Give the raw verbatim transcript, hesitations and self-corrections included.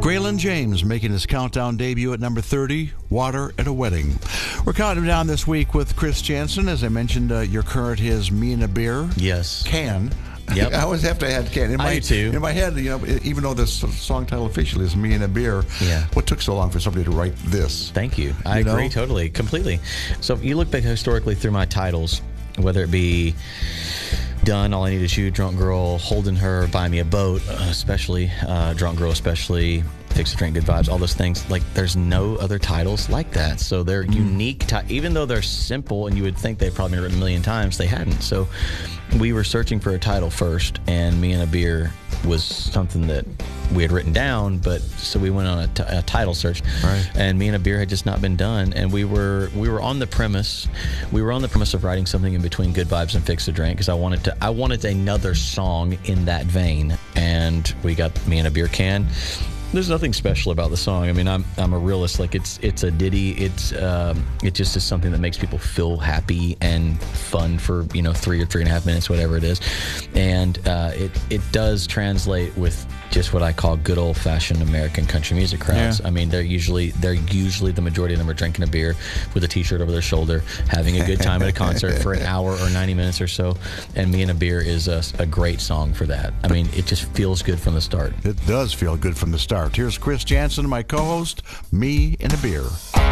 Graylin James making his countdown debut at number thirty, Water at a Wedding. We're counting down this week with Chris Janson. As I mentioned, uh, your current is Me and a Beer. Yes. Can. Yep. I always have to add can. In my, I do too. In my head, you know, even though this song title officially is Me and a Beer, yeah. what took so long for somebody to write this? Thank you. I you agree know? totally, completely. So if you look back historically through my titles, whether it be Done, All I Need Is You, Drunk Girl, Holding Her, Buy Me a Boat, especially, uh, Drunk Girl especially, Fix a Drink, Good Vibes, all those things, like there's no other titles like that. So they're mm. unique, ti- even though they're simple and you would think they've probably been written a million times, they hadn't. So we were searching for a title first, and Me and a Beer was something that we had written down, but so we went on a, t- a title search, right. and Me and a Beer had just not been done, and we were we were on the premise we were on the premise of writing something in between Good Vibes and Fix a Drink, because I wanted to I wanted another song in that vein, and we got Me and a Beer Can. There's nothing special about the song. I mean, I'm I'm a realist. Like it's it's a ditty. It's um, it just is something that makes people feel happy and fun for you know three or three and a half minutes, whatever it is, and uh, it it does translate with just what I call good old fashioned American country music crowds. Yeah. I mean, they're usually they're usually the majority of them are drinking a beer with a T-shirt over their shoulder, having a good time at a concert for an hour or ninety minutes or so. And Me and a Beer is a, a great song for that. I mean, it just feels good from the start. It does feel good from the start. Here's Chris Janson, my co-host, Me and a Beer.